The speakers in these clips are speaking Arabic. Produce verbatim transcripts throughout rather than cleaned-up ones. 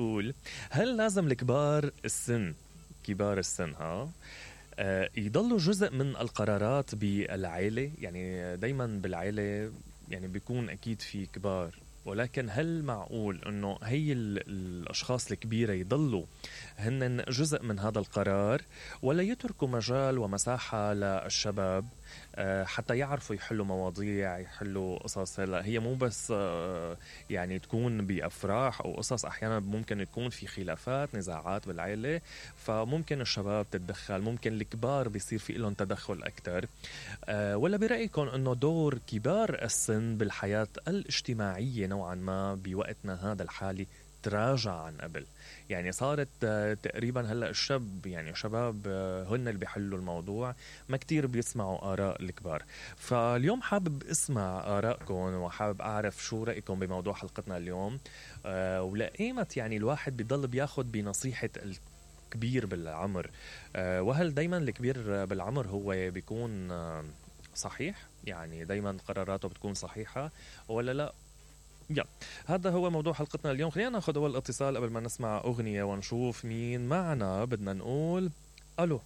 بيقول هل لازم الكبار السن كبار السن ها آه، يضلوا جزء من القرارات بالعائلة؟ يعني دايما بالعائلة يعني بيكون أكيد في كبار، ولكن هل معقول أنه هي ال- الأشخاص الكبيرة يضلوا هن جزء من هذا القرار، ولا يتركوا مجال ومساحة للشباب آه، حتى يعرفوا يحلوا مواضيع، يحلوا قصص؟ هلا هي مو بس آه، يعني تكون بأفراح أو قصص، أحيانا ممكن يكون في خلافات نزاعات بالعائلة، فممكن الشباب تتدخل، ممكن الكبار بيصير في لهم تدخل أكتر. أه ولا برأيكم أنه دور كبار السن بالحياة الاجتماعية نوعا ما بوقتنا هذا الحالي تراجع عن قبل؟ يعني صارت آه، تقريبا هلأ الشاب يعني شباب آه، هن اللي بيحلوا الموضوع، ما كتير بيسمعوا آراء الكبار. فاليوم حابب اسمع آراءكم وحابب أعرف شو رأيكم بموضوع حلقتنا اليوم. أه ولقيمت يعني الواحد بيضل بياخد بنصيحة كبير بالعمر، أه وهل دايما الكبير بالعمر هو بيكون أه صحيح؟ يعني دايما قراراته بتكون صحيحة ولا لا؟ يلا، هذا هو موضوع حلقتنا اليوم. خلينا ناخذ أول اتصال قبل ما نسمع أغنية ونشوف مين معنا. بدنا نقول ألو.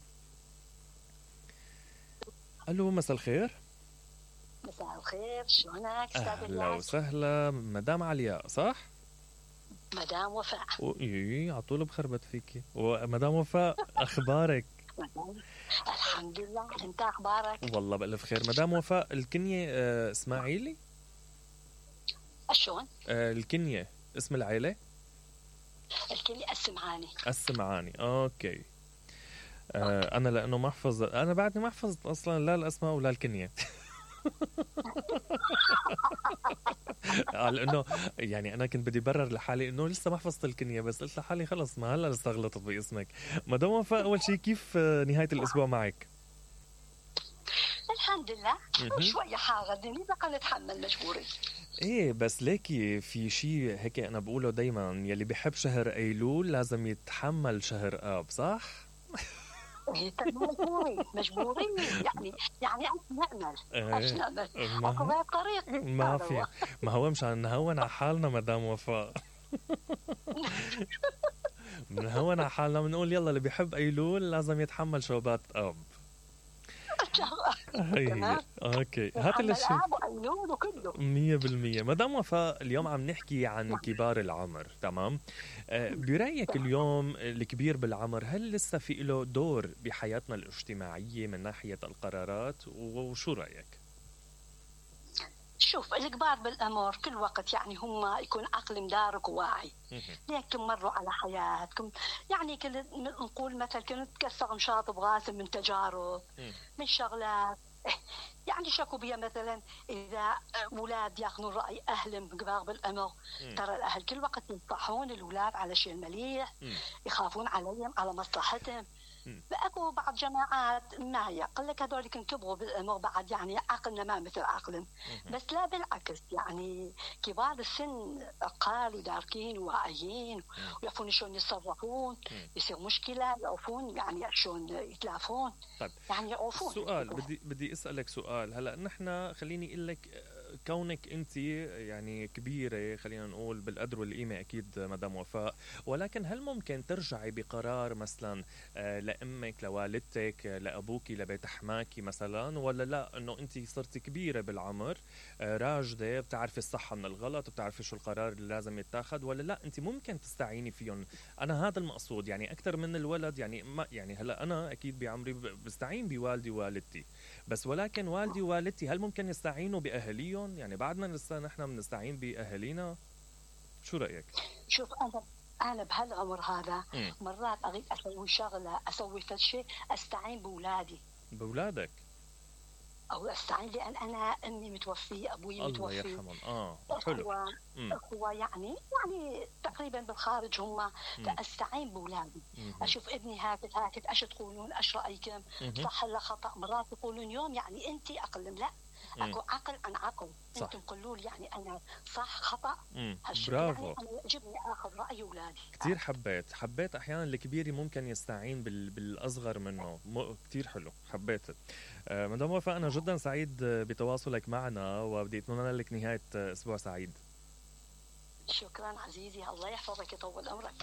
ألو، مساء الخير. مساء الخير، شلونك استاذ أهلا الياس؟ وسهلا مدام علياء، صح؟ مدام وفاء. اي على طول بخربت فيكي. ومدام وفاء أخبارك؟ الحمد لله، انت اخبارك؟ والله بألف خير. مدام وفاء الكنية آه اسماعيلي؟ شلون؟ آه الكنية اسم العيلة؟ الكلي السمعاني. السمعاني، اوكي. آه انا لانه ما احفظ، انا بعدني ما حفظت اصلا لا الاسماء ولا الكنية. على انه يعني انا كنت بدي برر لحالي انه لسه ما حفظت الكنية، بس قلت لحالي خلص ما هلا لسه غلطت باسمك. مدام وفاء، اول شيء كيف آه، نهاية الاسبوع معك؟ الحمد لله، شوية حارة الدنيا بقى نتحمل مجبورين. ايه بس ليكي في شيء هيك انا بقوله دايما، يلي بيحب شهر ايلول لازم يتحمل شهر اب، صح؟ مجبورين مجبورين يعني يعني نعمل ايش ايه نعمل؟ ما اكو غير طريق. ما في، ما هو مشان نهون على حالنا مدام وفاء. بنهون على حالنا بنقول يلا اللي بيحب ايلول لازم يتحمل شوبات اب. هي هي اوكي، هات الاشي مية بالمية. مدام وفاء، اليوم عم نحكي عن كبار العمر، تمام؟ آه برأيك اليوم الكبير بالعمر هل لسه في له دور بحياتنا الاجتماعية من ناحية القرارات، وشو رأيك؟ شوف، الكبار بالأمر كل وقت يعني هم يكون عقل مدارك وواعي، لكن مروا على حياتكم. يعني كنت نقول مثلا كنت تكسر مشاط بغاسم من تجارب من شغلات يعني شكوا بيها. مثلا إذا أولاد يأخذون رأي أهلهم كبار بالأمر، ترى الأهل كل وقت ينصحون الأولاد على شيء مليح، يخافون عليهم على مصلحتهم. فأكو بعض جماعات ما يقول لك هذول كبروا بالأمر بعد يعني عقلنا ما مثل عقلهم، بس لا بالعكس، يعني كبار السن عقال وداركين وواعيين ويعرفون شلون يتصرفون، يصير مشكلة يعرفون يعني شلون يتلافون. طيب يعني يعرفون. سؤال بدي بدي أسألك سؤال. هلا نحن خليني أقول لك، كونك أنت يعني كبيرة خلينا نقول بالقدر والقيمة أكيد مدام وفاء، ولكن هل ممكن ترجعي بقرار مثلا لأمك لوالدتك لأبوك لبيت حماكي مثلا، ولا لا أنه أنت صرتي كبيرة بالعمر راجدة بتعرفي الصح من الغلط وبتعرفي شو القرار اللي لازم يتاخد، ولا لا أنت ممكن تستعيني فيهم؟ أنا هذا المقصود، يعني أكثر من الولد. يعني ما يعني هلا أنا أكيد بعمري بستعين بوالدي ووالدتي، بس ولكن والدي ووالدتي هل ممكن يستعينوا بأهليهم؟ يعني بعدنا لسه نحن بنستعين بأهالينا. شو رأيك؟ شوف أنا أنا بهالعمر هذا م. مرات أريد أسوي شغلة أسوي فشي أستعين بولادي. بولادك؟ أو أستعين لأن أنا أمي متوفية، أبوي الله متوفي، الله يرحمهم. آه حلو. أخوة يعني يعني تقريبا بالخارج هم، فأستعين بولادي. أشوف ابني هاكت هاكت أش تقولون أش رأيكم صح ولا خطأ. مرات يقولون يوم يعني أنت أقلم، لا أكو عقل عن عقل. أنتم قولوا لي يعني أنا صح خطأ. برافو. يعني أنا يعجبني أخذ رأي أولادي. كتير حبيت حبيت أحيانا الكبير ممكن يستعين بال... بالأصغر منه. م... كتير حلو، حبيت. آه مدام وفاء، أنا جدا سعيد بتواصلك معنا، وبدي أتمنى لك نهاية أسبوع سعيد. شكرا عزيزي، الله يحفظك يطول عمرك.